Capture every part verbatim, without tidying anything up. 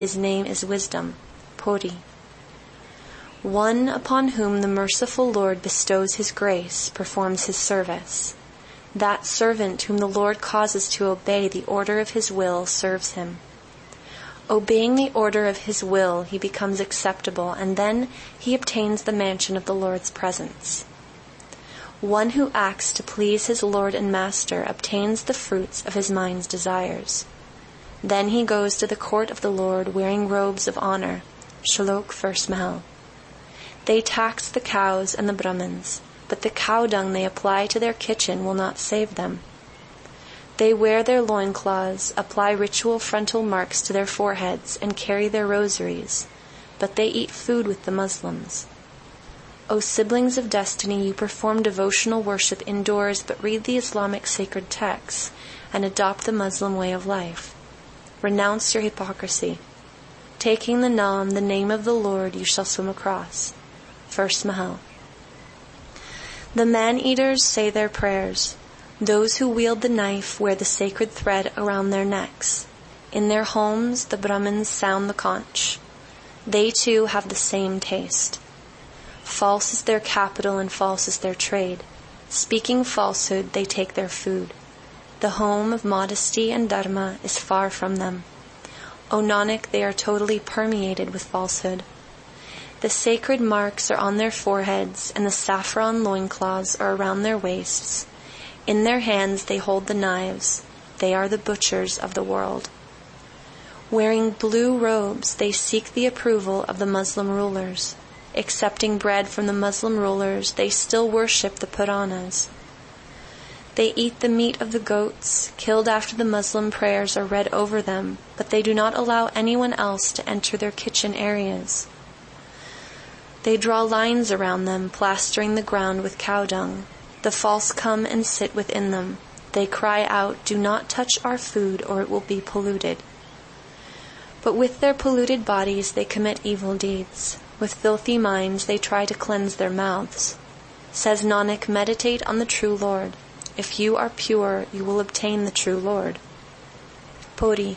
His name is Wisdom, Pori. One upon whom the merciful Lord bestows his grace performs his service. That servant whom the Lord causes to obey the order of his will serves him. Obeying the order of his will, he becomes acceptable, and then he obtains the mansion of the Lord's presence. One who acts to please his Lord and Master obtains the fruits of his mind's desires. Then he goes to the court of the Lord wearing robes of honor. Shlok first Mahal. They tax the cows and the Brahmins, but the cow dung they apply to their kitchen will not save them. They wear their loincloths, apply ritual frontal marks to their foreheads, and carry their rosaries, but they eat food with the Muslims. O siblings of destiny, you perform devotional worship indoors, but read the Islamic sacred texts and adopt the Muslim way of life. Renounce your hypocrisy. Taking the Naam, the name of the Lord, you shall swim across. First Mahal. The man-eaters say their prayers. Those who wield the knife wear the sacred thread around their necks. In their homes, the Brahmins sound the conch. They too have the same taste. False is their capital and false is their trade. Speaking falsehood, they take their food. The home of modesty and dharma is far from them. O Nanak, they are totally permeated with falsehood. The sacred marks are on their foreheads, and the saffron loincloths are around their waists. In their hands they hold the knives. They are the butchers of the world. Wearing blue robes, they seek the approval of the Muslim rulers. Accepting bread from the Muslim rulers, they still worship the Puranas. They eat the meat of the goats, killed after the Muslim prayers are read over them, but they do not allow anyone else to enter their kitchen areas. They draw lines around them, plastering the ground with cow dung. The false come and sit within them. They cry out, "Do not touch our food, or it will be polluted." But with their polluted bodies they commit evil deeds. With filthy minds they try to cleanse their mouths. Says Nanak, meditate on the true Lord. If you are pure, you will obtain the true Lord. Pori.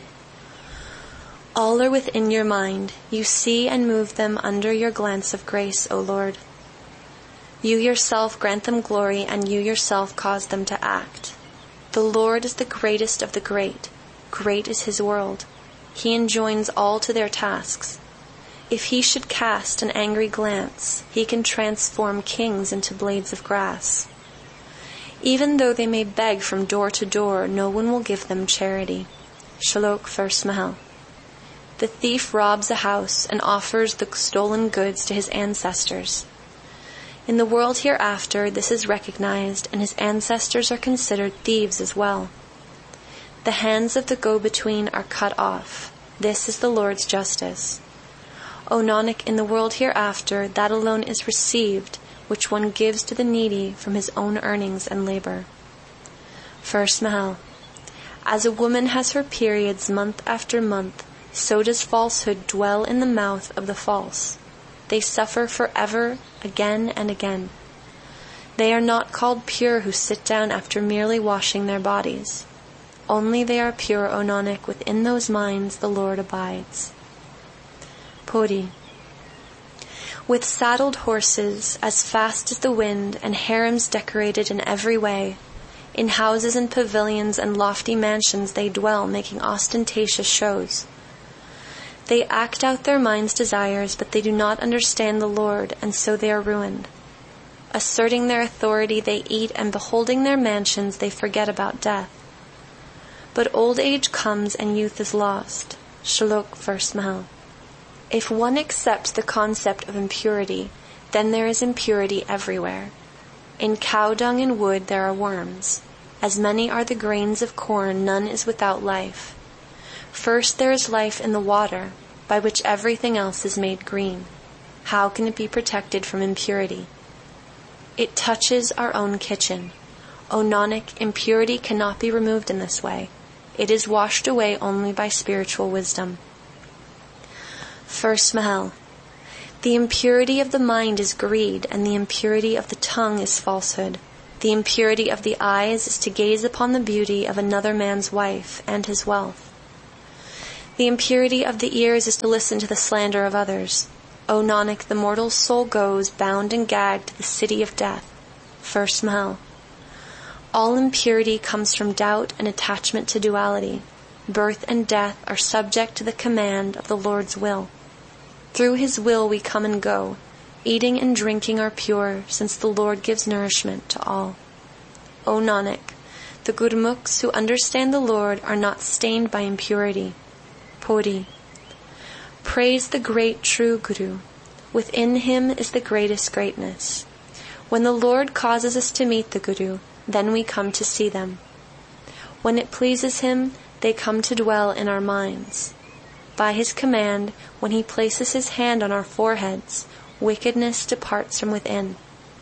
All are within your mind. You see and move them under your glance of grace, O Lord. You yourself grant them glory, and you yourself cause them to act. The Lord is the greatest of the great. Great is his world. He enjoins all to their tasks. If he should cast an angry glance, he can transform kings into blades of grass. Even though they may beg from door to door, no one will give them charity. Shlok first Mahal. The thief robs a house and offers the stolen goods to his ancestors. In the world hereafter, this is recognized, and his ancestors are considered thieves as well. The hands of the go-between are cut off. This is the Lord's justice. O Nanak, in the world hereafter, that alone is received which one gives to the needy from his own earnings and labor. First Mahal. As a woman has her periods month after month, so does falsehood dwell in the mouth of the false. They suffer forever, again and again. They are not called pure who sit down after merely washing their bodies. Only they are pure, O Nanak, within those minds the Lord abides. Pori. With saddled horses, as fast as the wind, and harems decorated in every way, in houses and pavilions and lofty mansions they dwell, making ostentatious shows. They act out their mind's desires, but they do not understand the Lord, and so they are ruined. Asserting their authority they eat, and beholding their mansions they forget about death. But old age comes and youth is lost. Shlok first Mahal. If one accepts the concept of impurity, then there is impurity everywhere. In cow dung and wood there are worms. As many are the grains of corn, none is without life. First there is life in the water, by which everything else is made green. How can it be protected from impurity? It touches our own kitchen. O Nanak, impurity cannot be removed in this way. It is washed away only by spiritual wisdom. First Mahal. The impurity of the mind is greed, and the impurity of the tongue is falsehood. The impurity of the eyes is to gaze upon the beauty of another man's wife and his wealth. The impurity of the ears is to listen to the slander of others. O Nanak, the mortal soul goes, bound and gagged, to the city of death. First Mahal. All impurity comes from doubt and attachment to duality. Birth and death are subject to the command of the Lord's will. Through his will we come and go. Eating and drinking are pure, since the Lord gives nourishment to all. O Nanak, the Gurmukhs who understand the Lord are not stained by impurity. Puri. Praise the great true Guru. Within him is the greatest greatness. When the Lord causes us to meet the Guru, then we come to see them. When it pleases him, they come to dwell in our minds. By his command, when he places his hand on our foreheads, wickedness departs from within.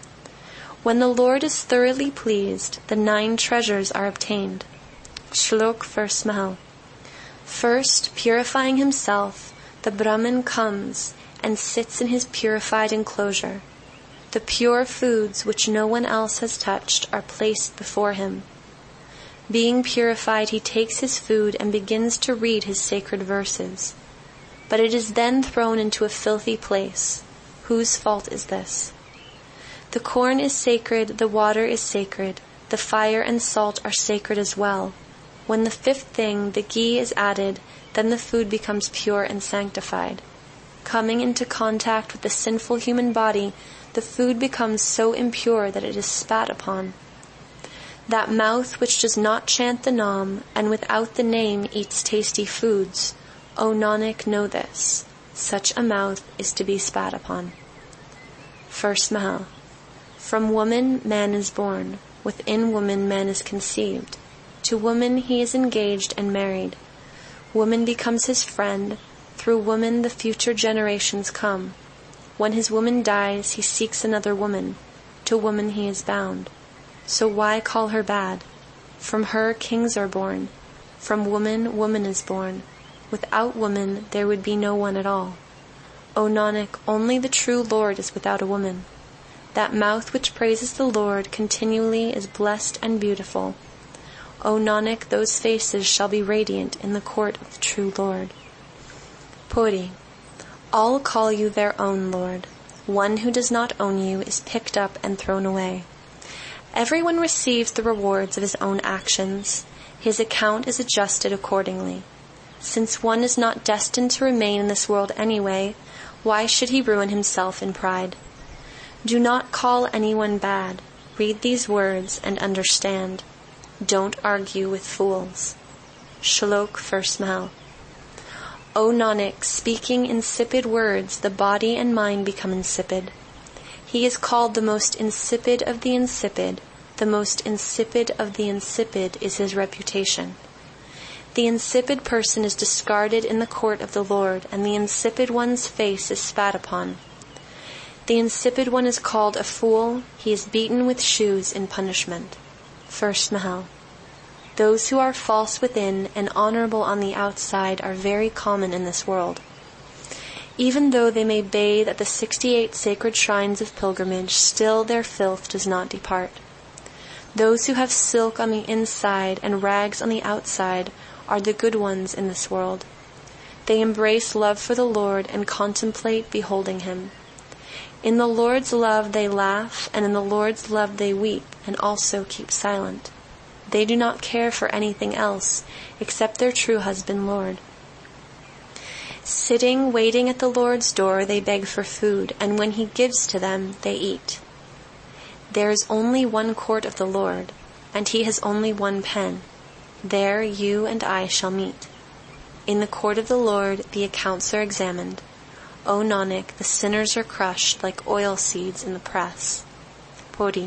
When the Lord is thoroughly pleased, the nine treasures are obtained. Shlok First Mahal. First, purifying himself, the Brahman comes and sits in his purified enclosure. The pure foods which no one else has touched are placed before him. Being purified, he takes his food and begins to read his sacred verses. But it is then thrown into a filthy place. Whose fault is this? The corn is sacred, the water is sacred, the fire and salt are sacred as well. When the fifth thing, the ghee, is added, then the food becomes pure and sanctified. Coming into contact with the sinful human body, the food becomes so impure that it is spat upon. That mouth which does not chant the Nam, and without the name eats tasty foods, O Nanak, know this. Such a mouth is to be spat upon. First Mahal. From woman man is born, within woman man is conceived. To woman he is engaged and married. Woman becomes his friend. Through woman the future generations come. When his woman dies, he seeks another woman. To woman he is bound. So why call her bad? From her kings are born. From woman, woman is born. Without woman, there would be no one at all. O Nanak, only the true Lord is without a woman. That mouth which praises the Lord continually is blessed and beautiful. O Nanak, those faces shall be radiant in the court of the true Lord. Puri. All call you their own Lord. One who does not own you is picked up and thrown away. Everyone receives the rewards of his own actions. His account is adjusted accordingly. Since one is not destined to remain in this world anyway, why should he ruin himself in pride? Do not call anyone bad. Read these words and understand. Don't argue with fools. Shlok First Mahal. O Nanak, speaking insipid words, the body and mind become insipid. He is called the most insipid of the insipid. The most insipid of the insipid is his reputation. The insipid person is discarded in the court of the Lord, and the insipid one's face is spat upon. The insipid one is called a fool. He is beaten with shoes in punishment. First Mahal. Those who are false within and honorable on the outside are very common in this world. Even though they may bathe at the sixty-eight sacred shrines of pilgrimage, still their filth does not depart. Those who have silk on the inside and rags on the outside are the good ones in this world. They embrace love for the Lord and contemplate beholding him. In the Lord's love they laugh, and in the Lord's love they weep, and also keep silent. They do not care for anything else except their true husband, Lord. Sitting, waiting at the Lord's door, they beg for food, and when he gives to them, they eat. There is only one court of the Lord, and he has only one pen. There you and I shall meet. In the court of the Lord, the accounts are examined. O Nanak, the sinners are crushed like oil seeds in the press. Puri.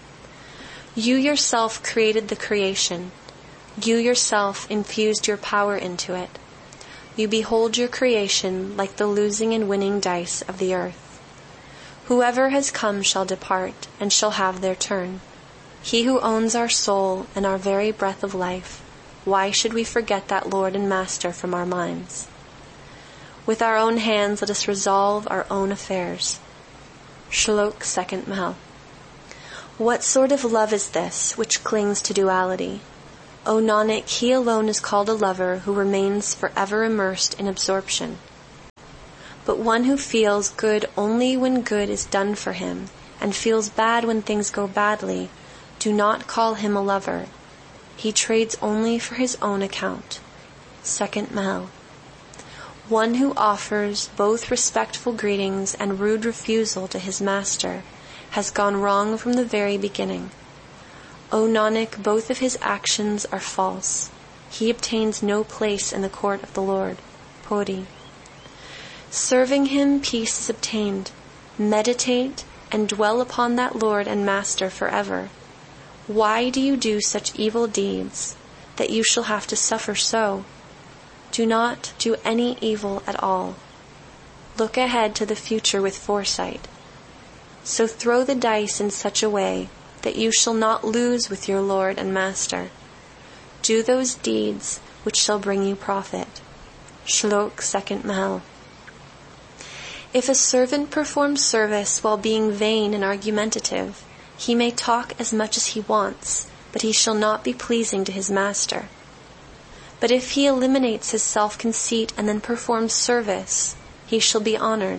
You yourself created the creation. You yourself infused your power into it. You behold your creation like the losing and winning dice of the earth. Whoever has come shall depart, and shall have their turn. He who owns our soul and our very breath of life, why should we forget that Lord and Master from our minds? With our own hands let us resolve our own affairs. Shlok Second Mahal. What sort of love is this which clings to duality? O Nanak, he alone is called a lover who remains forever immersed in absorption. But one who feels good only when good is done for him, and feels bad when things go badly, do not call him a lover. He trades only for his own account. Second Mahal. One who offers both respectful greetings and rude refusal to his master has gone wrong from the very beginning. O Nanak, both of his actions are false. He obtains no place in the court of the Lord. Puri. Serving him, peace is obtained. Meditate and dwell upon that Lord and Master forever. Why do you do such evil deeds, that you shall have to suffer so? Do not do any evil at all. Look ahead to the future with foresight. So throw the dice in such a way that you shall not lose with your Lord and Master. Do those deeds which shall bring you profit. Shlok Second Mahal. If a servant performs service while being vain and argumentative, he may talk as much as he wants, but he shall not be pleasing to his master. But if he eliminates his self-conceit and then performs service, he shall be honored.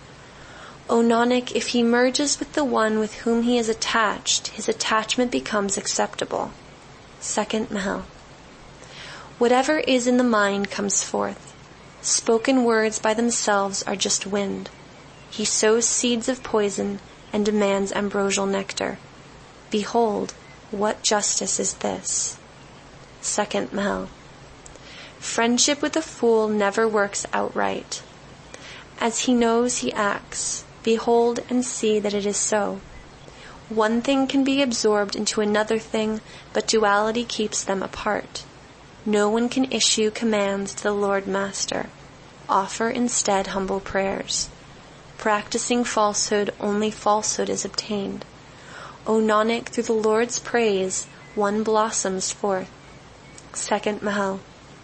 O Nanak, if he merges with the one with whom he is attached, his attachment becomes acceptable. Second Mahal. Whatever is in the mind comes forth. Spoken words by themselves are just wind. He sows seeds of poison and demands ambrosial nectar. Behold, what justice is this? Second Mahal. Friendship with a fool never works outright. As he knows, he acts. Behold and see that it is so. One thing can be absorbed into another thing, but duality keeps them apart. No one can issue commands to the Lord Master. Offer instead humble prayers. Practicing falsehood, only falsehood is obtained. O Nanak, through the Lord's praise, one blossoms forth. Second Mahal.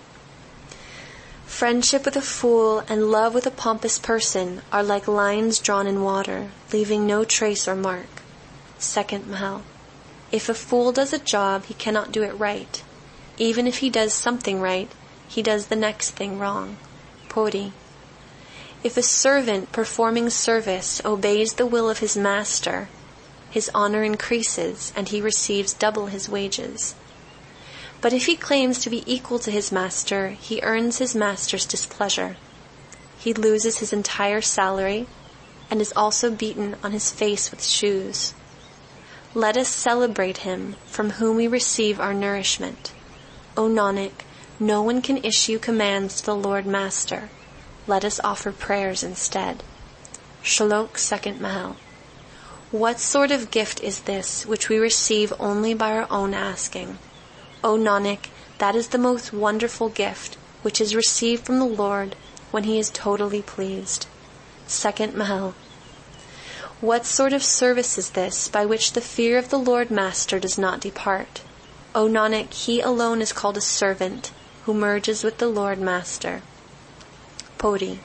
Friendship with a fool and love with a pompous person are like lines drawn in water, leaving no trace or mark. Second Mahal. If a fool does a job, he cannot do it right. Even if he does something right, he does the next thing wrong. Puri. If a servant performing service obeys the will of his master, his honor increases and he receives double his wages. But if he claims to be equal to his master, he earns his master's displeasure. He loses his entire salary and is also beaten on his face with shoes. Let us celebrate him from whom we receive our nourishment. O Nanak, no one can issue commands to the Lord Master. Let us offer prayers instead. Shlok Second Mahal. What sort of gift is this which we receive only by our own asking? O Nanak, that is the most wonderful gift which is received from the Lord when he is totally pleased. Second Mahal. What sort of service is this by which the fear of the Lord Master does not depart? O Nanak, he alone is called a servant who merges with the Lord Master. Puri.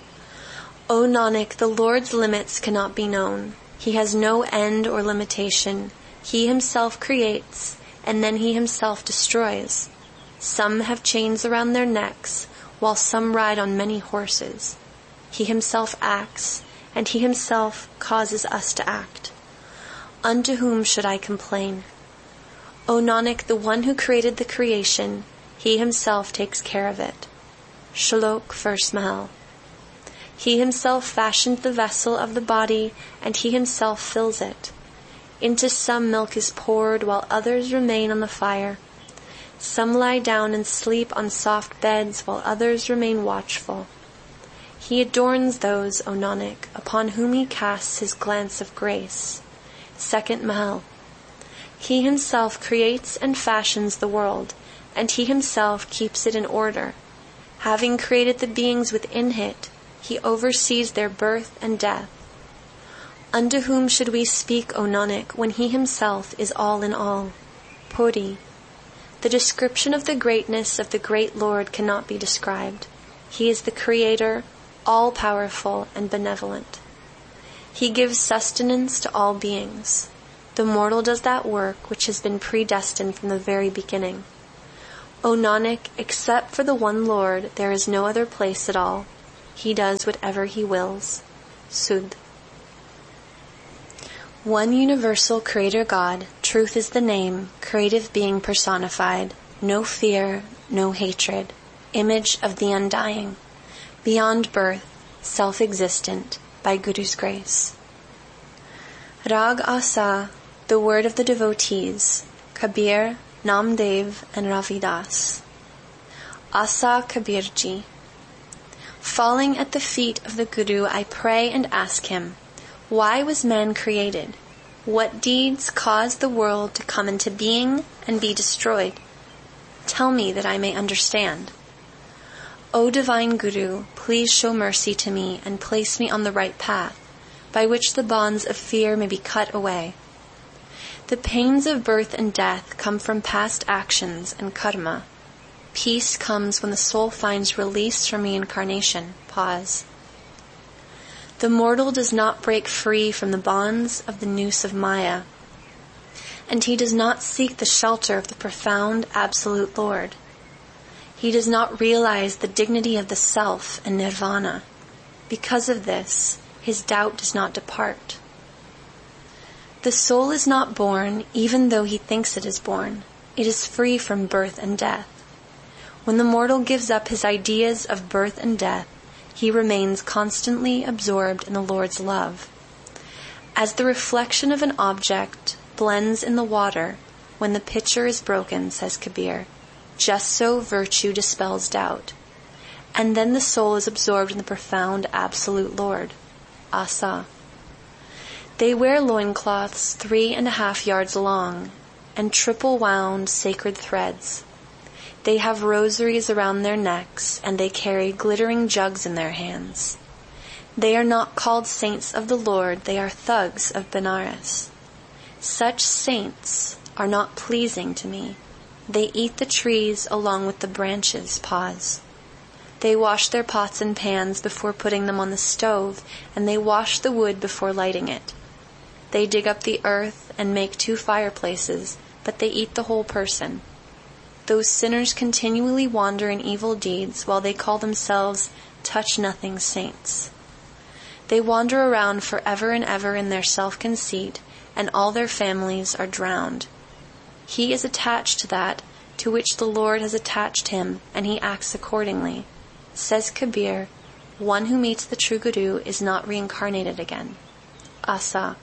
O Nanak, the Lord's limits cannot be known. He has no end or limitation. He himself creates, and then he himself destroys. Some have chains around their necks, while some ride on many horses. He himself acts, and he himself causes us to act. Unto whom should I complain? O Nanak, the one who created the creation, he himself takes care of it. Shlok First Mahal. He himself fashioned the vessel of the body, and he himself fills it. Into some milk is poured, while others remain on the fire. Some lie down and sleep on soft beds, while others remain watchful. He adorns those, O Nanak, upon whom he casts his glance of grace. Second Mahal. He himself creates and fashions the world, and he himself keeps it in order. Having created the beings within it, he oversees their birth and death. Unto whom should we speak, O Nanak, when he himself is all in all? Puri. The description of the greatness of the great Lord cannot be described. He is the Creator, all-powerful and benevolent. He gives sustenance to all beings. The mortal does that work which has been predestined from the very beginning. O Nanak, except for the one Lord, there is no other place at all. He does whatever he wills. Sudh. One universal Creator God, truth is the name, creative being personified, no fear, no hatred, image of the undying, beyond birth, self-existent, by Guru's grace. Rag Asa, the word of the devotees, Kabir, Namdev, and Ravidas. Asa Kabirji. Falling at the feet of the Guru, I pray and ask him, why was man created? What deeds caused the world to come into being and be destroyed? Tell me that I may understand. O divine Guru, please show mercy to me and place me on the right path, by which the bonds of fear may be cut away. The pains of birth and death come from past actions and karma. Peace comes when the soul finds release from reincarnation. Pause. The mortal does not break free from the bonds of the noose of Maya, and he does not seek the shelter of the profound Absolute Lord. He does not realize the dignity of the self and nirvana. Because of this, his doubt does not depart. The soul is not born, even though he thinks it is born. It is free from birth and death. When the mortal gives up his ideas of birth and death, he remains constantly absorbed in the Lord's love. As the reflection of an object blends in the water when the pitcher is broken, says Kabir, just so virtue dispels doubt. And then the soul is absorbed in the profound Absolute Lord. Asa. They wear loincloths three and a half yards long and triple wound sacred threads. They have rosaries around their necks, and they carry glittering jugs in their hands. They are not called saints of the Lord, they are thugs of Benares. Such saints are not pleasing to me. They eat the trees along with the branches. Pause. They wash their pots and pans before putting them on the stove, and they wash the wood before lighting it. They dig up the earth and make two fireplaces, but they eat the whole person. Those sinners continually wander in evil deeds while they call themselves touch-nothing saints. They wander around forever and ever in their self-conceit, and all their families are drowned. He is attached to that to which the Lord has attached him, and he acts accordingly. Says Kabir, one who meets the true Guru is not reincarnated again. Asa.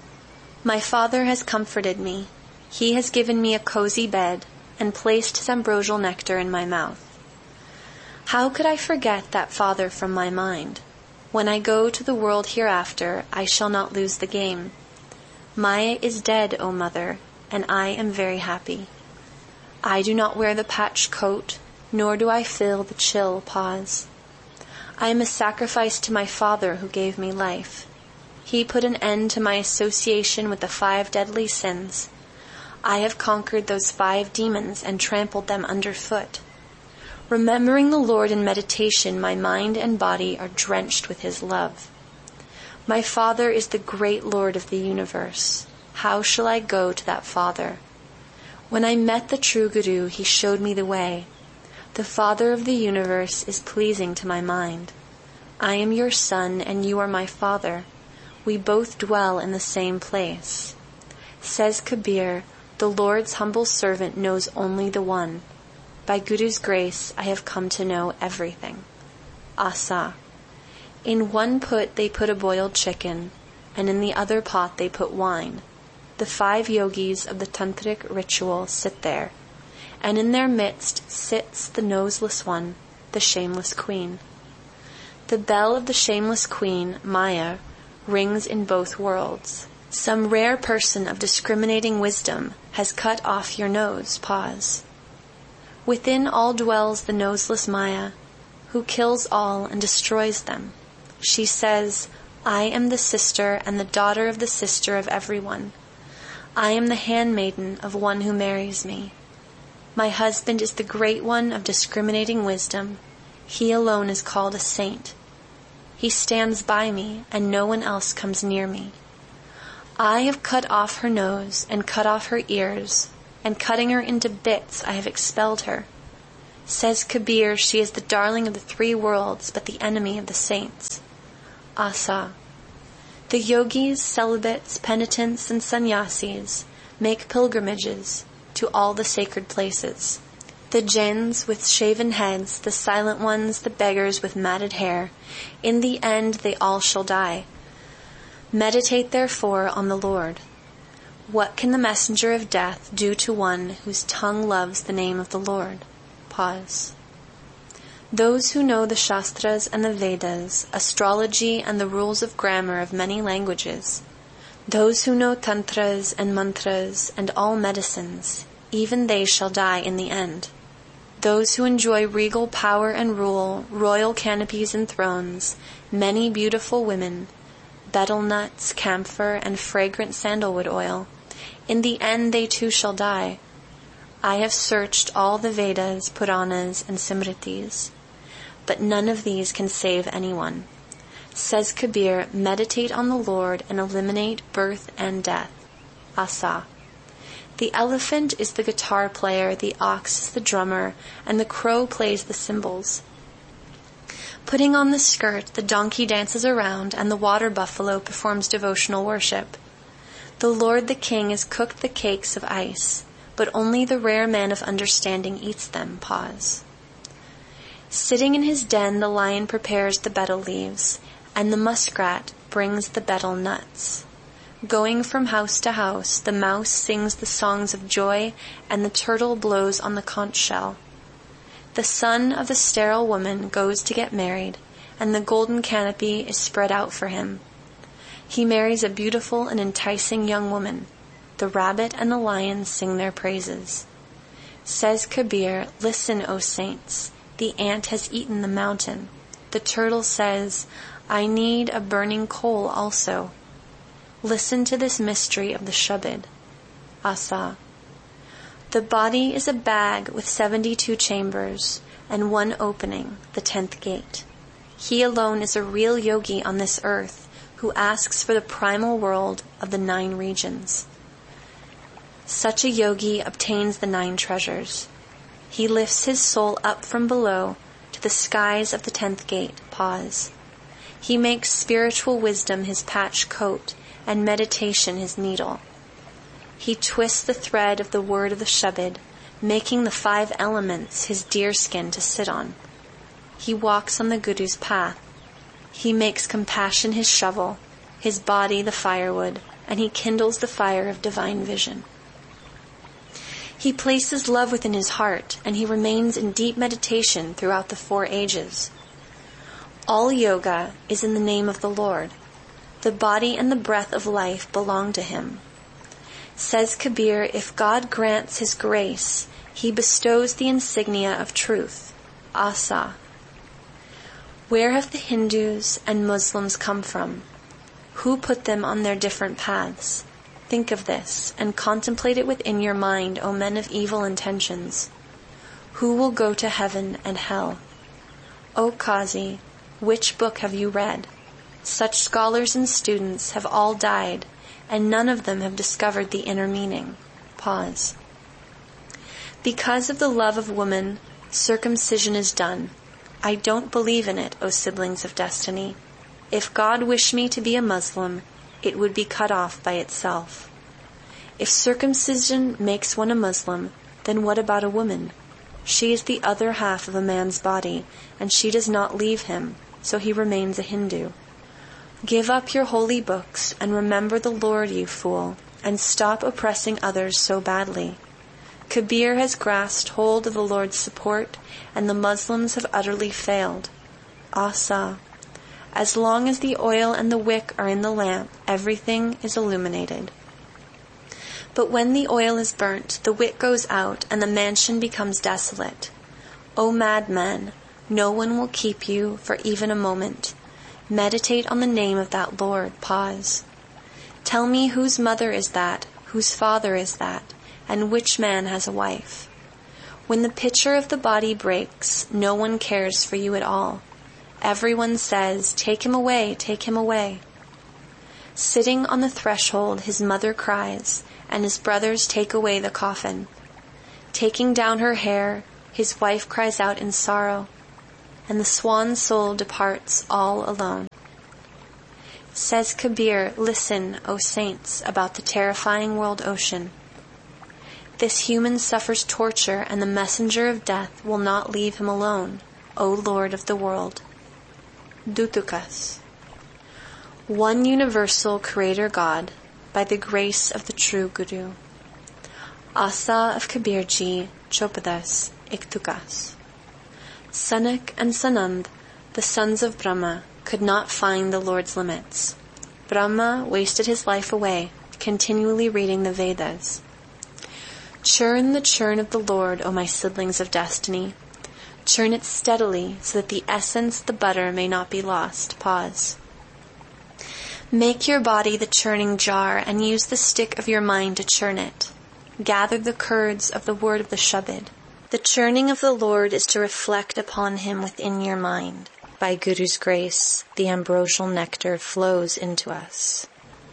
My father has comforted me. He has given me a cozy bed and placed his ambrosial nectar in my mouth. How could I forget that father from my mind? When I go to the world hereafter, I shall not lose the game. Maya is dead, O mother, and I am very happy. I do not wear the patched coat, nor do I feel the chill. Pause. I am a sacrifice to my father who gave me life. He put an end to my association with the five deadly sins. I have conquered those five demons and trampled them underfoot. Remembering the Lord in meditation, my mind and body are drenched with his love. My Father is the great Lord of the universe. How shall I go to that Father? When I met the true Guru, he showed me the way. The Father of the universe is pleasing to my mind. I am your son and you are my father. We both dwell in the same place. Says Kabir, the Lord's humble servant knows only the one. By Guru's grace, I have come to know everything. Asa. In one pot they put a boiled chicken, and in the other pot they put wine. The five yogis of the tantric ritual sit there, and in their midst sits the noseless one, the shameless queen. The bell of the shameless queen, Maya, rings in both worlds. Some rare person of discriminating wisdom has cut off your nose. Pause. Within all dwells the noseless Maya, who kills all and destroys them. She says, I am the sister and the daughter of the sister of everyone. I am the handmaiden of one who marries me. My husband is the great one of discriminating wisdom. He alone is called a saint. He stands by me, and no one else comes near me. I have cut off her nose and cut off her ears, and cutting her into bits I have expelled her. Says Kabir, she is the darling of the three worlds, but the enemy of the saints. Asa. The yogis, celibates, penitents, and sannyasis make pilgrimages to all the sacred places. The jains with shaven heads, the silent ones, the beggars with matted hair, in the end they all shall die. Meditate therefore on the Lord. What can the messenger of death do to one whose tongue loves the name of the Lord? Pause. Those who know the Shastras and the Vedas, astrology and the rules of grammar of many languages, those who know tantras and mantras and all medicines, even they shall die in the end. Those who enjoy regal power and rule, royal canopies and thrones, many beautiful women, betel nuts, camphor, and fragrant sandalwood oil, in the end they too shall die. I have searched all the Vedas, Puranas, and Simritis, but none of these can save anyone. Says Kabir, meditate on the Lord and eliminate birth and death. Asa. The elephant is the guitar player, the ox is the drummer, and the crow plays the cymbals. Putting on the skirt, the donkey dances around, and the water buffalo performs devotional worship. The Lord the King has cooked the cakes of ice, but only the rare man of understanding eats them. Pause. Sitting in his den, the lion prepares the betel leaves, and the muskrat brings the betel nuts. Going from house to house, the mouse sings the songs of joy, and the turtle blows on the conch shell. The son of the sterile woman goes to get married, and the golden canopy is spread out for him. He marries a beautiful and enticing young woman. The rabbit and the lion sing their praises. Says Kabir, listen, O saints, the ant has eaten the mountain. The turtle says, I need a burning coal also. Listen to this mystery of the Shabad. Asa. The body is a bag with seventy-two chambers and one opening, the tenth gate. He alone is a real yogi on this earth who asks for the primal world of the nine regions. Such a yogi obtains the nine treasures. He lifts his soul up from below to the skies of the tenth gate. Pause. He makes spiritual wisdom his patch coat and meditation his needle. He twists the thread of the word of the Shabad, making the five elements his deerskin to sit on. He walks on the Guru's path. He makes compassion his shovel, his body the firewood, and he kindles the fire of divine vision. He places love within his heart, and he remains in deep meditation throughout the four ages. All yoga is in the name of the Lord. The body and the breath of life belong to him. Says Kabir, if God grants his grace, he bestows the insignia of truth. Asa. Where have the Hindus and Muslims come from? Who put them on their different paths? Think of this and contemplate it within your mind, O men of evil intentions. Who will go to heaven and hell? O Qazi, which book have you read? Such scholars and students have all died, and none of them have discovered the inner meaning. Pause. Because of the love of woman, circumcision is done. I don't believe in it, O siblings of destiny. If God wished me to be a Muslim, it would be cut off by itself. If circumcision makes one a Muslim, then what about a woman? She is the other half of a man's body, and she does not leave him, so he remains a Hindu. Give up your holy books and remember the Lord, you fool, and stop oppressing others so badly. Kabir has grasped hold of the Lord's support, and the Muslims have utterly failed. Asa. As long as the oil and the wick are in the lamp, everything is illuminated. But when the oil is burnt, the wick goes out, and the mansion becomes desolate. O madman, no one will keep you for even a moment. Meditate on the name of that Lord. Pause. Tell me whose mother is that, whose father is that, and which man has a wife. When the pitcher of the body breaks, no one cares for you at all. Everyone says, take him away, take him away. Sitting on the threshold, his mother cries, and his brothers take away the coffin. Taking down her hair, his His wife cries out in sorrow, and the swan's soul departs all alone. Says Kabir, listen, O saints, about the terrifying world ocean. This human suffers torture, and the messenger of death will not leave him alone, O Lord of the world. Dutukas. One universal Creator God, by the grace of the true Guru. Asa of Kabirji, Chopadas, Iktukas. Sanak and Sanand, the sons of Brahma, could not find the Lord's limits. Brahma wasted his life away, continually reading the Vedas. Churn the churn of the Lord, O my siblings of destiny. Churn it steadily, so that the essence, the butter, may not be lost. Pause. Make your body the churning jar, and use the stick of your mind to churn it. Gather the curds of the word of the Shabad. The churning of the Lord is to reflect upon him within your mind. By Guru's grace, the ambrosial nectar flows into us.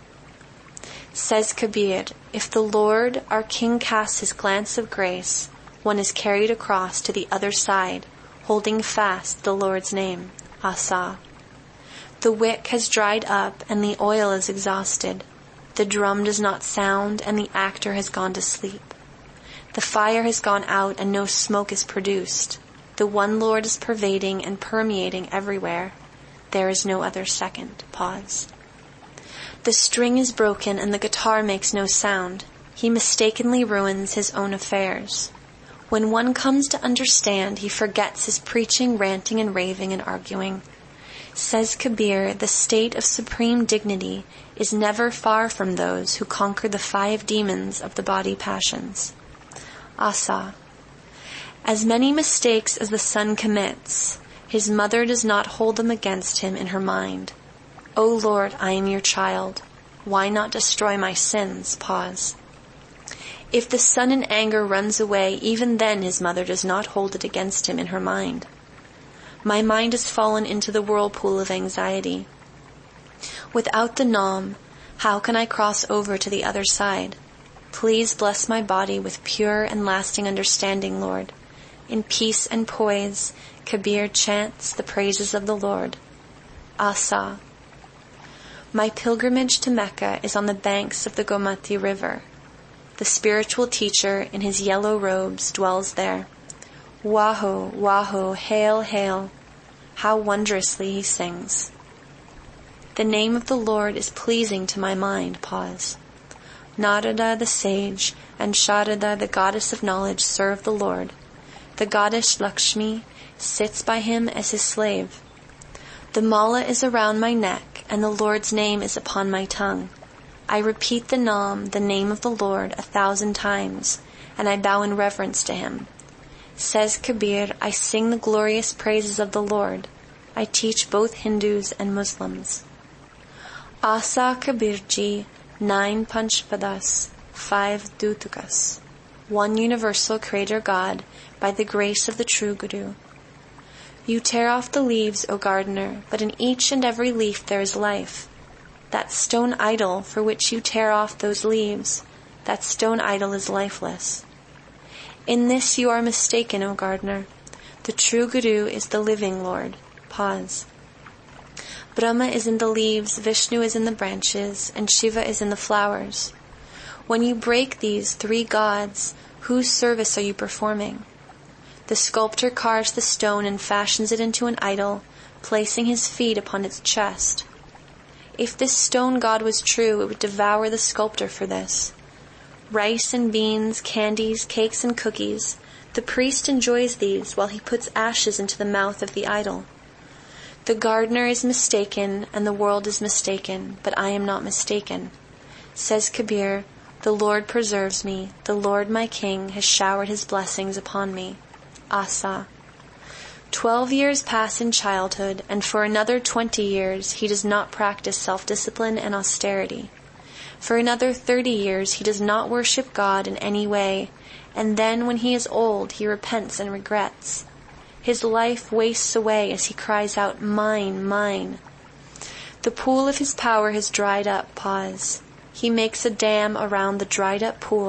Says Kabir, if the Lord, our King, casts his glance of grace, one is carried across to the other side, holding fast the Lord's name, Asa. The wick has dried up and the oil is exhausted. The drum does not sound and the actor has gone to sleep. The fire has gone out and no smoke is produced. The one Lord is pervading and permeating everywhere. There is no other second. Pause. The string is broken and the guitar makes no sound. He mistakenly ruins his own affairs. When one comes to understand, he forgets his preaching, ranting, and raving and arguing. Says Kabir, the state of supreme dignity is never far from those who conquer the five demons of the body passions. Asa. As many mistakes as the son commits, his mother does not hold them against him in her mind. O Lord, I am your child. Why not destroy my sins? Pause. If the son in anger runs away, even then his mother does not hold it against him in her mind. My mind has fallen into the whirlpool of anxiety. Without the Nam, how can I cross over to the other side? Please bless my body with pure and lasting understanding, Lord. In peace and poise, Kabir chants the praises of the Lord. Asa. My pilgrimage to Mecca is on the banks of the Gomati River. The spiritual teacher in his yellow robes dwells there. Waho, Waho, hail, hail. How wondrously he sings. The name of the Lord is pleasing to my mind. Pause. Narada the sage and Sharada the goddess of knowledge serve the Lord. The goddess Lakshmi sits by him as his slave. The mala is around my neck, and the Lord's name is upon my tongue. I repeat the Nam, the name of the Lord, a thousand times, and I bow in reverence to him. Says Kabir, I sing the glorious praises of the Lord. I teach both Hindus and Muslims. Asa Kabirji, nine Panchpadas, five Dutukas. One universal Creator God, by the grace of the true Guru. You tear off the leaves, O gardener, but in each and every leaf there is life. That stone idol for which you tear off those leaves, that stone idol is lifeless. In this you are mistaken, O gardener. The true Guru is the living Lord. Pause. Brahma is in the leaves, Vishnu is in the branches, and Shiva is in the flowers. When you break these three gods, whose service are you performing? The sculptor carves the stone and fashions it into an idol, placing his feet upon its chest. If this stone god was true, it would devour the sculptor for this. Rice and beans, candies, cakes and cookies, the priest enjoys these while he puts ashes into the mouth of the idol. The gardener is mistaken and the world is mistaken, but I am not mistaken. Says Kabir, the Lord preserves me, the Lord my King has showered his blessings upon me. Asa. Twelve years pass in childhood, and for another twenty years he does not practice self-discipline and austerity. For another thirty years he does not worship God in any way, and then when he is old he repents and regrets. His life wastes away as he cries out, mine, mine. The pool of his power has dried up. Pause. He makes a dam around the dried up pool,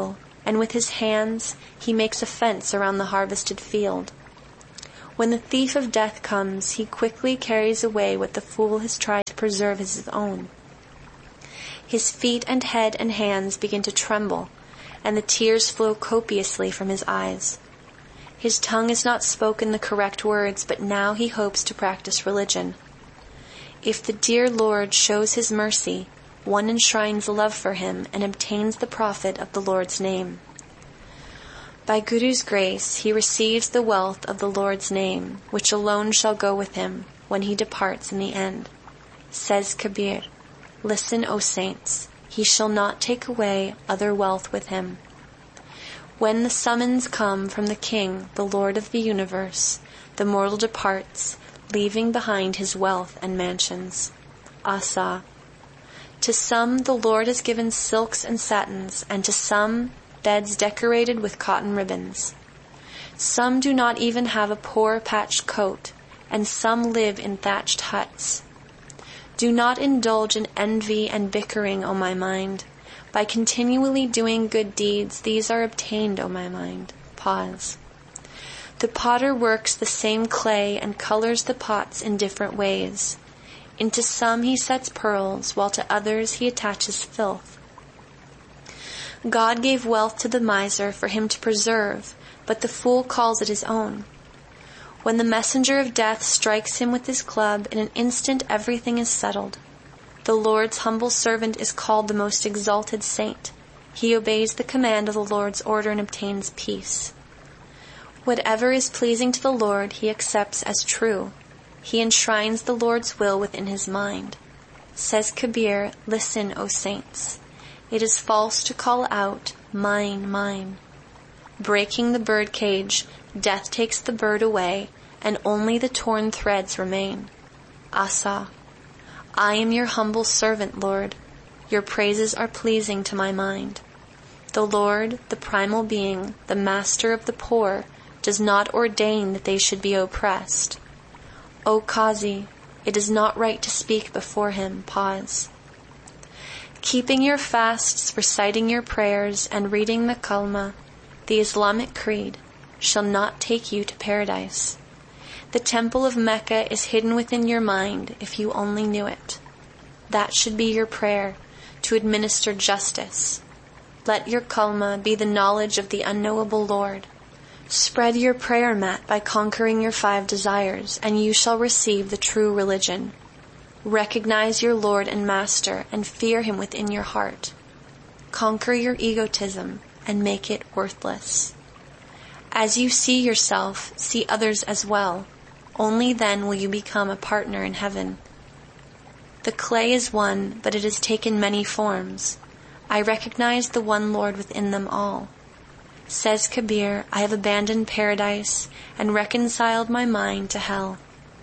and with his hands he makes a fence around the harvested field. When the thief of death comes, he quickly carries away what the fool has tried to preserve as his own. His feet and head and hands begin to tremble, and the tears flow copiously from his eyes. His tongue has not spoken the correct words, but now he hopes to practice religion. If the dear Lord shows his mercy, one enshrines love for him and obtains the profit of the Lord's name. By Guru's grace, he receives the wealth of the Lord's name, which alone shall go with him when he departs in the end. Says Kabir, "Listen, O saints, he shall not take away other wealth with him." When the summons come from the King, the Lord of the universe, the mortal departs, leaving behind his wealth and mansions. Asa. To some the Lord has given silks and satins, and to some beds decorated with cotton ribbons. Some do not even have a poor patched coat, and some live in thatched huts. Do not indulge in envy and bickering, O my mind. By continually doing good deeds, these are obtained, O my mind. Pause. The potter works the same clay and colors the pots in different ways. Into some he sets pearls, while to others he attaches filth. God gave wealth to the miser for him to preserve, but the fool calls it his own. When the messenger of death strikes him with his club, in an instant everything is settled. The Lord's humble servant is called the most exalted saint. He obeys the command of the Lord's order and obtains peace. Whatever is pleasing to the Lord he accepts as true. He enshrines the Lord's will within his mind. Says Kabir, "Listen, O saints. It is false to call out, 'Mine, mine.' Breaking the bird cage, death takes the bird away, and only the torn threads remain. Asa. I am your humble servant, Lord. Your praises are pleasing to my mind. The Lord, the primal being, the master of the poor, does not ordain that they should be oppressed. O Qazi, it is not right to speak before him. Pause. Keeping your fasts, reciting your prayers, and reading the Kalma, the Islamic creed, shall not take you to paradise. The temple of Mecca is hidden within your mind if you only knew it. That should be your prayer, to administer justice. Let your Kalma be the knowledge of the unknowable Lord. Spread your prayer mat by conquering your five desires, and you shall receive the true religion. Recognize your Lord and Master and fear him within your heart. Conquer your egotism and make it worthless. As you see yourself, see others as well. Only then will you become a partner in heaven. The clay is one, but it has taken many forms. I recognize the one Lord within them all. Says Kabir, I have abandoned paradise and reconciled my mind to hell.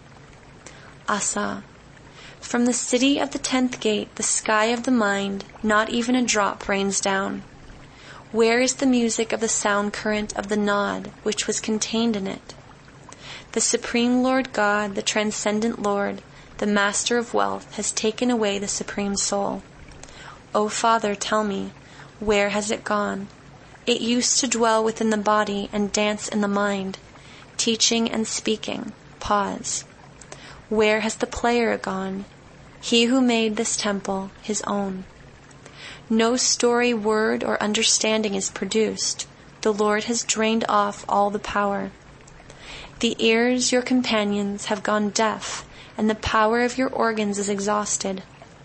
Asa. From the city of the tenth gate, the sky of the mind, not even a drop rains down. Where is the music of the sound current of the nod which was contained in it? The Supreme Lord God, the Transcendent Lord, the Master of Wealth, has taken away the Supreme Soul. O Father, tell me, where has it gone? It used to dwell within the body and dance in the mind, teaching and speaking. Pause. Where has the player gone? He who made this temple his own. No story, word, or understanding is produced. The Lord has drained off all the power. The ears, your companions, have gone deaf, and the power of your organs is exhausted.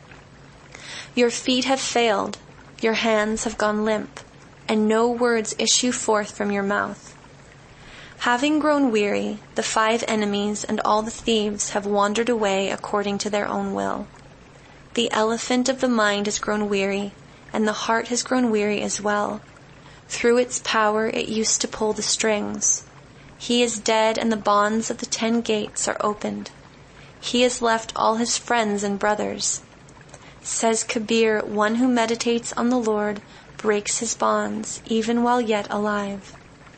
Your feet have failed, your hands have gone limp, and no words issue forth from your mouth. Having grown weary, the five enemies and all the thieves have wandered away according to their own will. The elephant of the mind has grown weary, and the heart has grown weary as well. Through its power it used to pull the strings. He is dead, and the bonds of the ten gates are opened. He has left all his friends and brothers. Says Kabir, one who meditates on the Lord breaks his bonds, even while yet alive.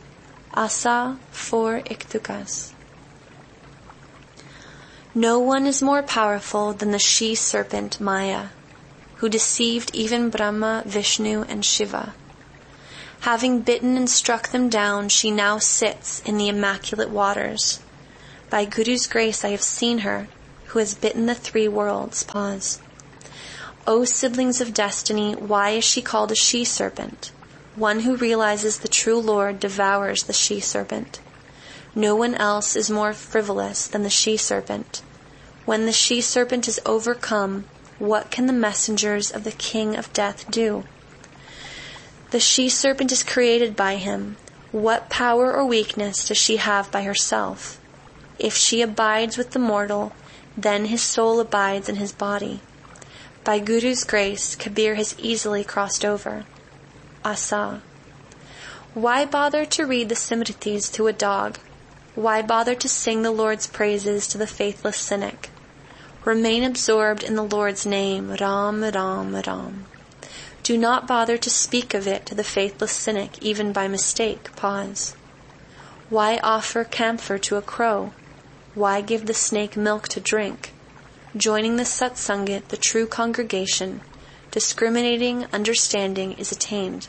Asa for Iktukas. No one is more powerful than the she-serpent Maya, who deceived even Brahma, Vishnu, and Shiva. Having bitten and struck them down, she now sits in the immaculate waters. By Guru's grace I have seen her, who has bitten the three worlds. Pause. O siblings of destiny, why is she called a she-serpent? One who realizes the true Lord devours the she-serpent. No one else is more frivolous than the she-serpent. When the she-serpent is overcome, what can the messengers of the King of Death do? The she-serpent is created by him. What power or weakness does she have by herself? If she abides with the mortal, then his soul abides in his body. By Guru's grace, Kabir has easily crossed over. Asa. Why bother to read the Simritis to a dog? Why bother to sing the Lord's praises to the faithless cynic? Remain absorbed in the Lord's name, Ram, Ram, Ram. Do not bother to speak of it to the faithless cynic, even by mistake. Pause. Why offer camphor to a crow? Why give the snake milk to drink? Joining the satsangit, the true congregation, discriminating understanding is attained.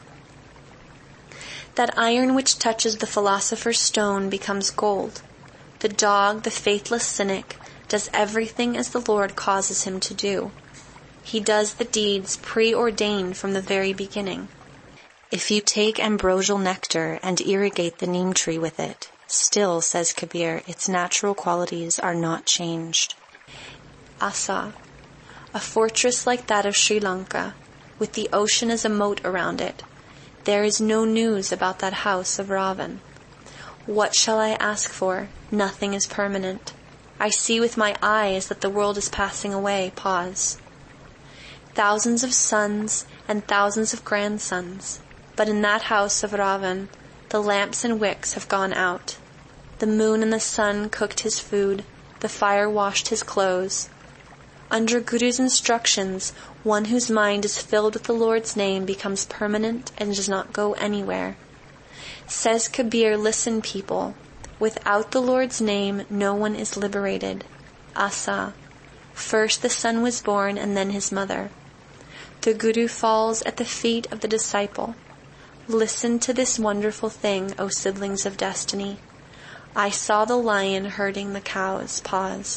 That iron which touches the philosopher's stone becomes gold. The dog, the faithless cynic, does everything as the Lord causes him to do. He does the deeds preordained from the very beginning. If you take ambrosial nectar and irrigate the neem tree with it, still, says Kabir, its natural qualities are not changed. Asa. A fortress like that of Sri Lanka, with the ocean as a moat around it. There is no news about that house of Ravan. What shall I ask for? Nothing is permanent. I see with my eyes that the world is passing away. Pause. Thousands of sons and thousands of grandsons, but in that house of Ravan, the lamps and wicks have gone out. The moon and the sun cooked his food, the fire washed his clothes. Under Guru's instructions, one whose mind is filled with the Lord's name becomes permanent and does not go anywhere. Says Kabir, listen people, without the Lord's name no one is liberated. Asa. First the son was born and then his mother. The Guru falls at the feet of the disciple. Listen to this wonderful thing, O siblings of destiny. I saw the lion herding the cows. Pause.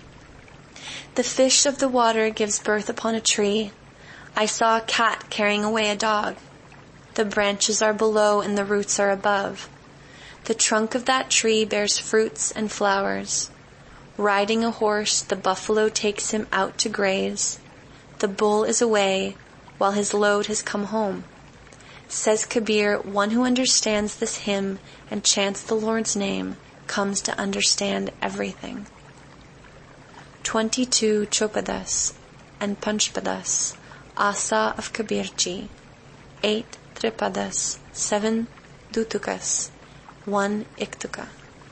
The fish of the water gives birth upon a tree. I saw a cat carrying away a dog. The branches are below and the roots are above. The trunk of that tree bears fruits and flowers. Riding a horse, the buffalo takes him out to graze. The bull is away, while his load has come home. Says Kabir, one who understands this hymn and chants the Lord's name comes to understand everything. Twenty-two Chopadas and Panchpadas, Asa of Kabirji. Eight Tripadas, seven Dutukas, one Iktuka.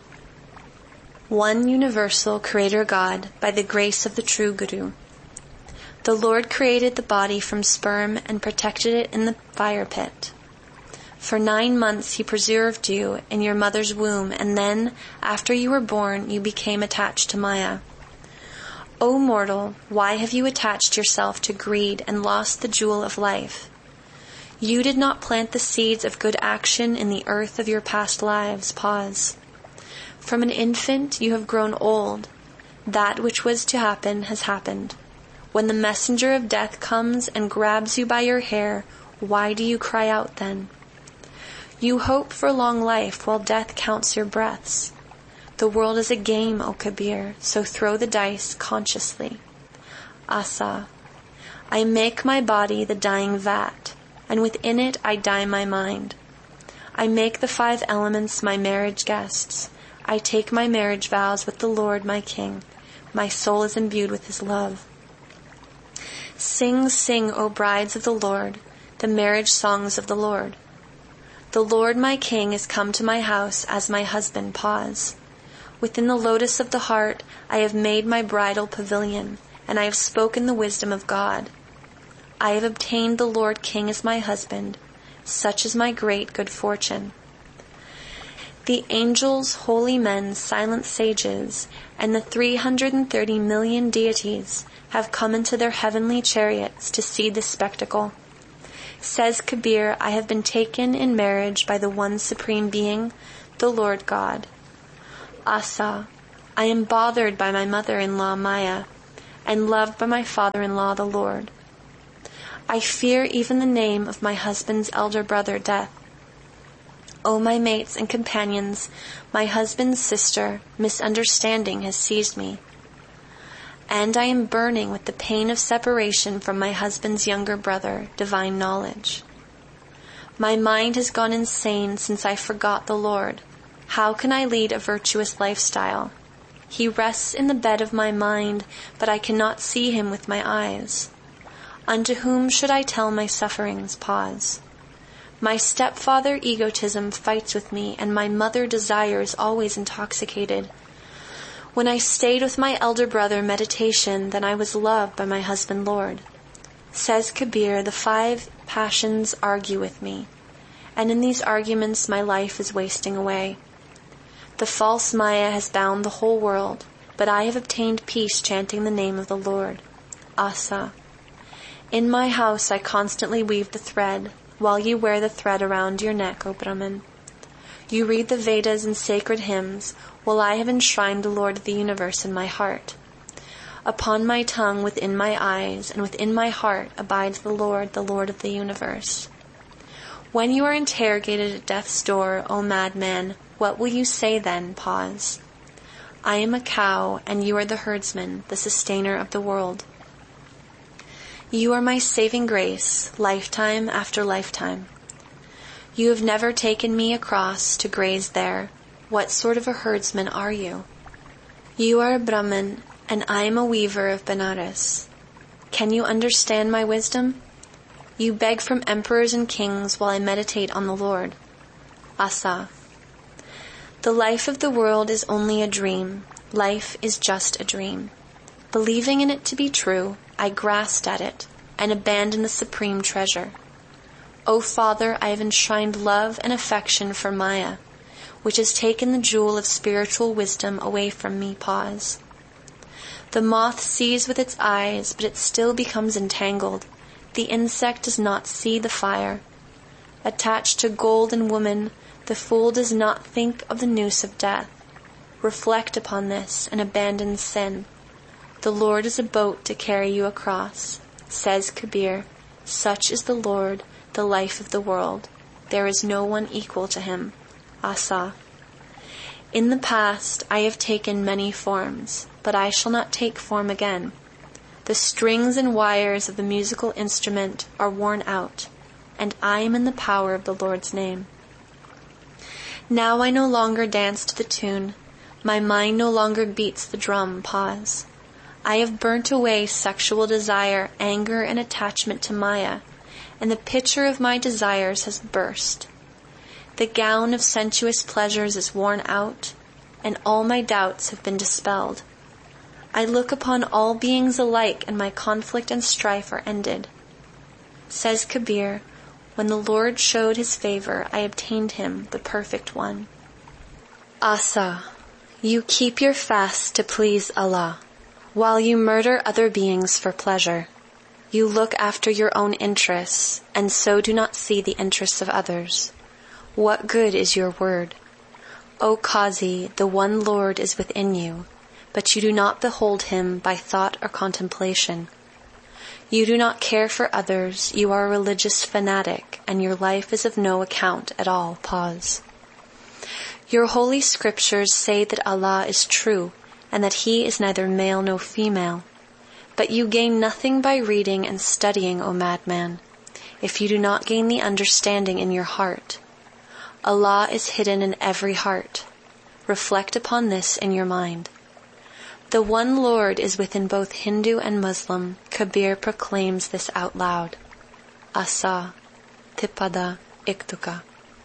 One universal Creator God by the grace of the true Guru. The Lord created the body from sperm and protected it in the fire pit. For nine months he preserved you in your mother's womb, and then, after you were born, you became attached to Maya. O mortal, why have you attached yourself to greed and lost the jewel of life? You did not plant the seeds of good action in the earth of your past lives. Pause. From an infant you have grown old. That which was to happen has happened. When the messenger of death comes and grabs you by your hair, why do you cry out then? You hope for long life while death counts your breaths. The world is a game, O Kabir, so throw the dice consciously. Asa. I make my body the dying vat, and within it I dye my mind. I make the five elements my marriage guests. I take my marriage vows with the Lord my King. My soul is imbued with his love. Sing, sing, O brides of the Lord, the marriage songs of the Lord. The Lord my King is come to my house as my husband. Pause. Within the lotus of the heart I have made my bridal pavilion, and I have spoken the wisdom of God. I have obtained the Lord King as my husband. Such is my great good fortune. The angels, holy men, silent sages, and the three hundred and thirty million deities have come into their heavenly chariots to see this spectacle. Says Kabir, I have been taken in marriage by the one Supreme Being, the Lord God. Asa, I am bothered by my mother-in-law Maya, and loved by my father-in-law the Lord. I fear even the name of my husband's elder brother, Death. O my mates and companions, my husband's sister, misunderstanding has seized me. And I am burning with the pain of separation from my husband's younger brother, divine knowledge. My mind has gone insane since I forgot the Lord. How can I lead a virtuous lifestyle? He rests in the bed of my mind, but I cannot see him with my eyes. Unto whom should I tell my sufferings? Pause. My stepfather egotism fights with me, and my mother desire is always intoxicated. When I stayed with my elder brother meditation, then I was loved by my husband Lord. Says Kabir, the five passions argue with me, and in these arguments my life is wasting away. The false Maya has bound the whole world, but I have obtained peace chanting the name of the Lord. Asa. In my house I constantly weave the thread, while you wear the thread around your neck, O Brahman. You read the Vedas and sacred hymns, while I have enshrined the Lord of the universe in my heart. Upon my tongue, within my eyes, and within my heart abides the Lord, the Lord of the universe. When you are interrogated at death's door, O madman, what will you say then? Pause. I am a cow, and you are the herdsman, the sustainer of the world. You are my saving grace, lifetime after lifetime. You have never taken me across to graze there. What sort of a herdsman are you? You are a Brahmin, and I am a weaver of Benares. Can you understand my wisdom? You beg from emperors and kings while I meditate on the Lord. Asa. The life of the world is only a dream. Life is just a dream. Believing in it to be true, I grasped at it and abandoned the supreme treasure. O Father, I have enshrined love and affection for Maya, which has taken the jewel of spiritual wisdom away from me. Pause. The moth sees with its eyes, but it still becomes entangled. The insect does not see the fire. Attached to gold and woman, the fool does not think of the noose of death. Reflect upon this and abandon sin. The Lord is a boat to carry you across. Says Kabir, such is the Lord, the life of the world. There is no one equal to him. Asa. In the past I have taken many forms, but I shall not take form again. The strings and wires of the musical instrument are worn out, and I am in the power of the Lord's name. Now I no longer dance to the tune. My mind no longer beats the drum. Pause. I have burnt away sexual desire, anger, and attachment to Maya, and the pitcher of my desires has burst. The gown of sensuous pleasures is worn out, and all my doubts have been dispelled. I look upon all beings alike, and my conflict and strife are ended. Says Kabir, when the Lord showed his favor, I obtained him, the perfect one. Asa, you keep your fast to please Allah, while you murder other beings for pleasure. You look after your own interests, and so do not see the interests of others. What good is your word? O Qazi, the one Lord is within you, but you do not behold him by thought or contemplation. You do not care for others, you are a religious fanatic, and your life is of no account at all. Pause. Your holy scriptures say that Allah is true, and that he is neither male nor female. But you gain nothing by reading and studying, O madman, if you do not gain the understanding in your heart. Allah is hidden in every heart. Reflect upon this in your mind. The one Lord is within both Hindu and Muslim. Kabir proclaims this out loud. Asa, Tipada, Iktuka.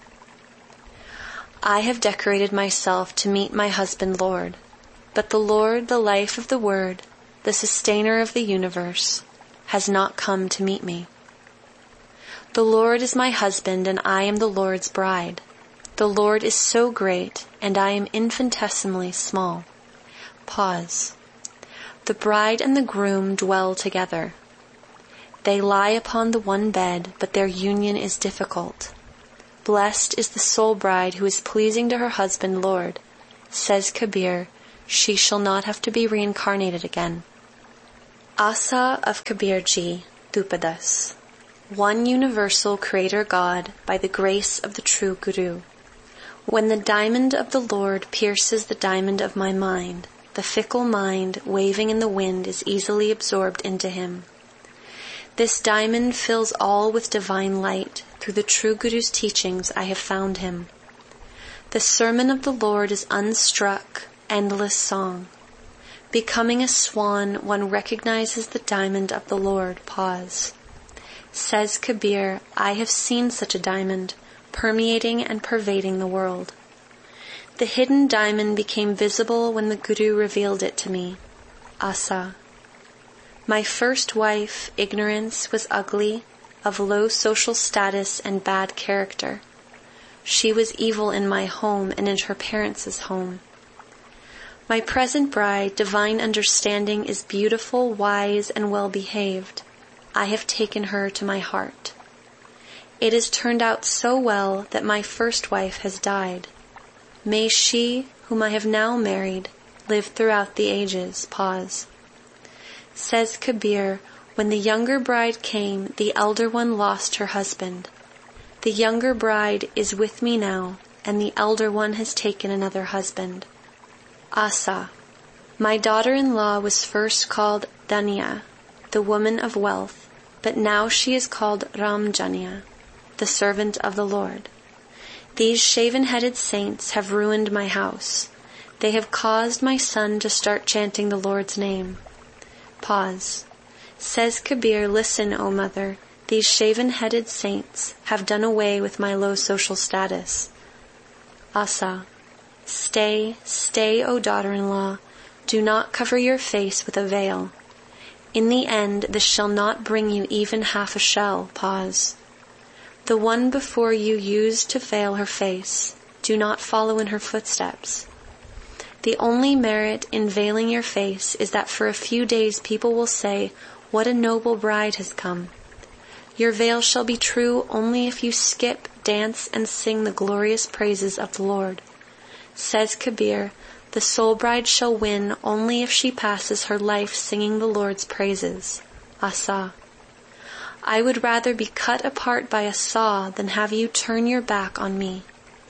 I have decorated myself to meet my husband Lord, but the Lord, the life of the Word, the sustainer of the universe, has not come to meet me. The Lord is my husband, and I am the Lord's bride. The Lord is so great, and I am infinitesimally small. Pause. The bride and the groom dwell together. They lie upon the one bed, but their union is difficult. Blessed is the soul bride who is pleasing to her husband, Lord. Says Kabir, she shall not have to be reincarnated again. Asa of Kabirji, Dhupadas. One universal Creator God by the grace of the true Guru. When the diamond of the Lord pierces the diamond of my mind, the fickle mind, waving in the wind, is easily absorbed into him. This diamond fills all with divine light. Through the true Guru's teachings I have found him. The sermon of the Lord is unstruck, endless song. Becoming a swan, one recognizes the diamond of the Lord. Pause. Says Kabir, I have seen such a diamond, permeating and pervading the world. The hidden diamond became visible when the Guru revealed it to me. Asa. My first wife, Ignorance, was ugly, of low social status and bad character. She was evil in my home and in her parents' home. My present bride, Divine Understanding, is beautiful, wise, and well-behaved. I have taken her to my heart. It has turned out so well that my first wife has died. May she, whom I have now married, live throughout the ages. Pause. Says Kabir, when the younger bride came, the elder one lost her husband. The younger bride is with me now, and the elder one has taken another husband. Asa. My daughter-in-law was first called Danya, the woman of wealth, but now she is called Ramjanya, the servant of the Lord. These shaven-headed saints have ruined my house. They have caused my son to start chanting the Lord's name. Pause. Says Kabir, listen, O mother, these shaven-headed saints have done away with my low social status. Asa. Stay, stay, O daughter-in-law, do not cover your face with a veil. In the end, this shall not bring you even half a shell. Pause. The one before you used to veil her face. Do not follow in her footsteps. The only merit in veiling your face is that for a few days people will say, what a noble bride has come. Your veil shall be true only if you skip, dance, and sing the glorious praises of the Lord. Says Kabir, the soul bride shall win only if she passes her life singing the Lord's praises. Asa. I would rather be cut apart by a saw than have you turn your back on me.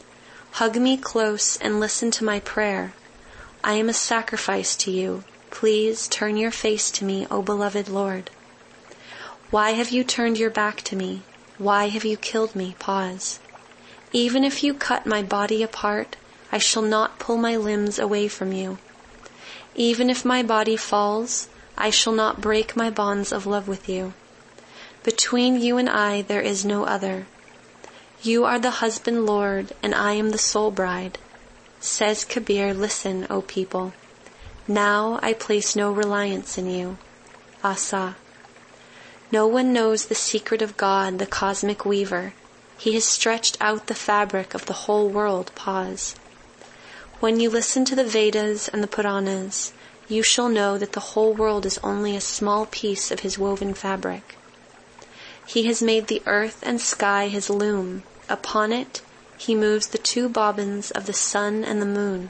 Hug me close and listen to my prayer. I am a sacrifice to you. Please turn your face to me, O beloved Lord. Why have you turned your back to me? Why have you killed me? Pause. Even if you cut my body apart, I shall not pull my limbs away from you. Even if my body falls, I shall not break my bonds of love with you. Between you and I there is no other. You are the husband Lord, and I am the soul bride. Says Kabir, listen, O people. Now I place no reliance in you. Asa. No one knows the secret of God, the cosmic weaver. He has stretched out the fabric of the whole world. Pause. When you listen to the Vedas and the Puranas, you shall know that the whole world is only a small piece of his woven fabric. He has made the earth and sky his loom. Upon it, he moves the two bobbins of the sun and the moon.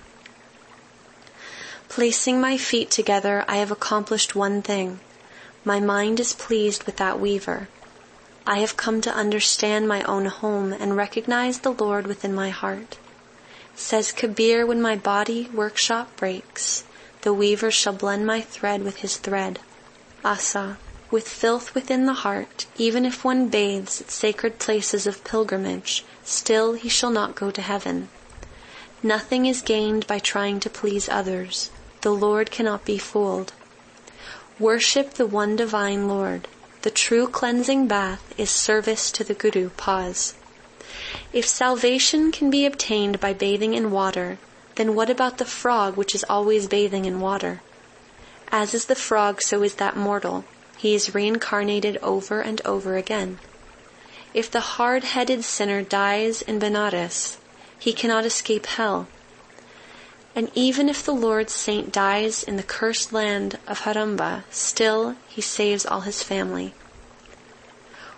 Placing my feet together, I have accomplished one thing. My mind is pleased with that weaver. I have come to understand my own home and recognize the Lord within my heart. Says Kabir, when my body workshop breaks, the weaver shall blend my thread with his thread. Asa. With filth within the heart, even if one bathes at sacred places of pilgrimage, still he shall not go to heaven. Nothing is gained by trying to please others. The Lord cannot be fooled. Worship the one divine Lord. The true cleansing bath is service to the Guru. Pause. If salvation can be obtained by bathing in water, then what about the frog which is always bathing in water? As is the frog, so is that mortal. He is reincarnated over and over again. If the hard-headed sinner dies in Benares, he cannot escape hell. And even if the Lord's saint dies in the cursed land of Haramba, still he saves all his family.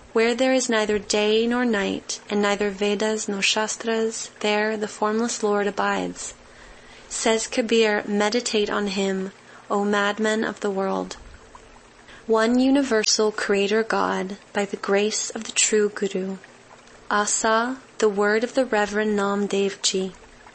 Where there is neither day nor night, and neither Vedas nor Shastras, there the formless Lord abides. Says Kabir, meditate on him, O madmen of the world. One universal Creator God, by the grace of the true Guru. Asa, the word of the Reverend Namdev Ji.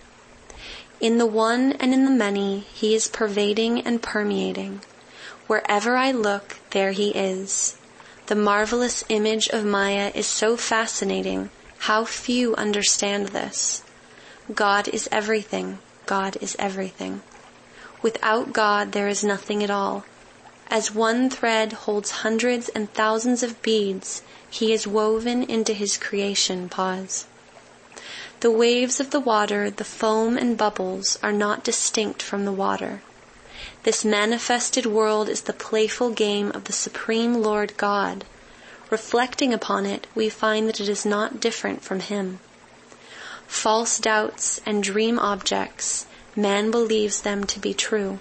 In the one and in the many, he is pervading and permeating. Wherever I look, there he is. The marvelous image of Maya is so fascinating. How few understand this. God is everything. God is everything. Without God, there is nothing at all. As one thread holds hundreds and thousands of beads, he is woven into his creation. Pause. The waves of the water, the foam and bubbles, are not distinct from the water. This manifested world is the playful game of the Supreme Lord God. Reflecting upon it, we find that it is not different from him. False doubts and dream objects, man believes them to be true.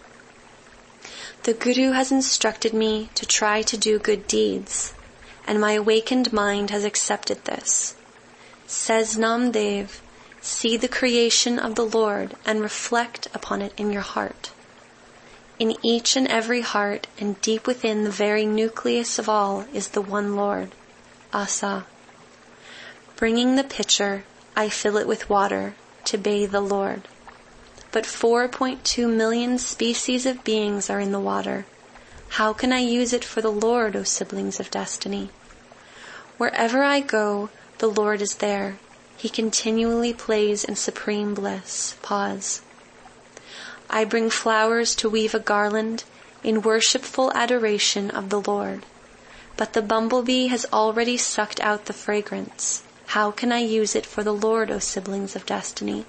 The Guru has instructed me to try to do good deeds, and my awakened mind has accepted this. Says Namdev, see the creation of the Lord and reflect upon it in your heart. In each and every heart, and deep within the very nucleus of all, is the one Lord, Asa. Bringing the pitcher, I fill it with water to bathe the Lord. But four point two million species of beings are in the water. How can I use it for the Lord, O siblings of destiny? Wherever I go, the Lord is there. He continually plays in supreme bliss. Pause. I bring flowers to weave a garland in worshipful adoration of the Lord. But the bumblebee has already sucked out the fragrance. How can I use it for the Lord, O siblings of destiny?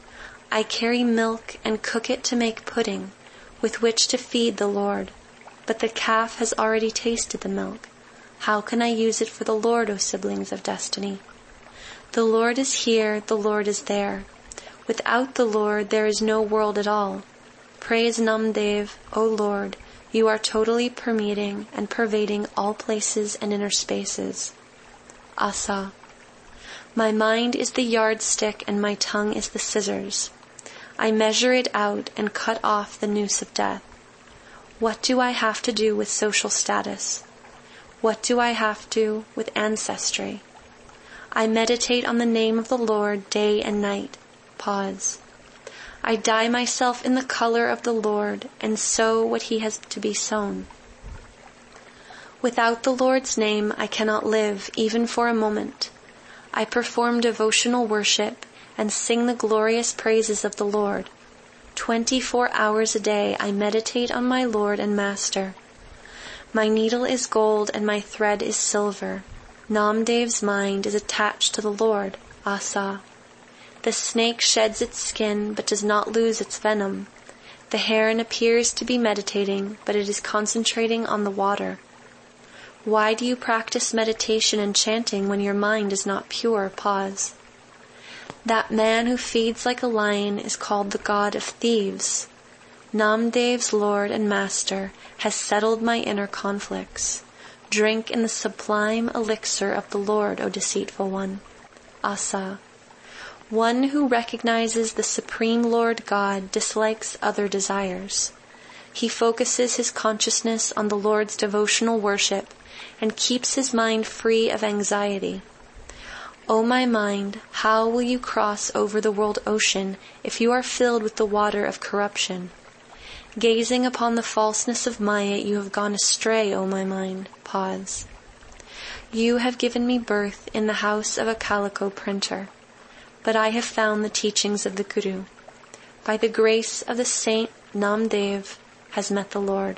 I carry milk and cook it to make pudding, with which to feed the Lord. But the calf has already tasted the milk. How can I use it for the Lord, O siblings of destiny? The Lord is here, the Lord is there. Without the Lord, there is no world at all. Praise Namdev, O Lord, you are totally permeating and pervading all places and inner spaces. Asa. My mind is the yardstick and my tongue is the scissors. I measure it out and cut off the noose of death. What do I have to do with social status? What do I have to with ancestry? I meditate on the name of the Lord day and night. Pause. I dye myself in the color of the Lord and sow what he has to be sown. Without the Lord's name, I cannot live, even for a moment. I perform devotional worship and sing the glorious praises of the Lord. Twenty-four hours a day I meditate on my Lord and Master. My needle is gold and my thread is silver. Namdev's mind is attached to the Lord, Asa. The snake sheds its skin but does not lose its venom. The heron appears to be meditating, but it is concentrating on the water. Why do you practice meditation and chanting when your mind is not pure? Pause. That man who feeds like a lion is called the god of thieves. Namdev's Lord and Master has settled my inner conflicts. Drink in the sublime elixir of the Lord, O deceitful one. Asa. One who recognizes the Supreme Lord God dislikes other desires. He focuses his consciousness on the Lord's devotional worship and keeps his mind free of anxiety. O my mind, how will you cross over the world ocean if you are filled with the water of corruption? Gazing upon the falseness of Maya, you have gone astray, O my mind. Pause. You have given me birth in the house of a calico printer, but I have found the teachings of the Guru. By the grace of the saint, Namdev has met the Lord.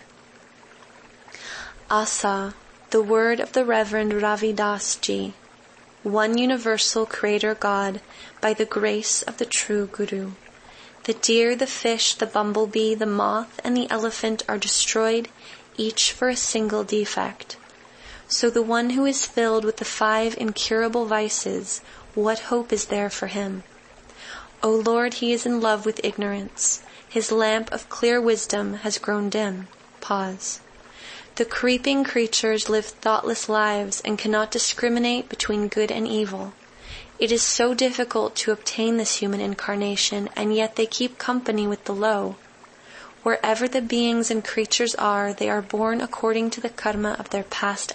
Asa, the word of the Reverend Ravidas Ji, one universal Creator God, by the grace of the true Guru. The deer, the fish, the bumblebee, the moth, and the elephant are destroyed, each for a single defect. So the one who is filled with the five incurable vices, what hope is there for him? O Lord, he is in love with ignorance. His lamp of clear wisdom has grown dim. Pause. The creeping creatures live thoughtless lives and cannot discriminate between good and evil. It is so difficult to obtain this human incarnation, and yet they keep company with the low. Wherever the beings and creatures are, they are born according to the karma of their past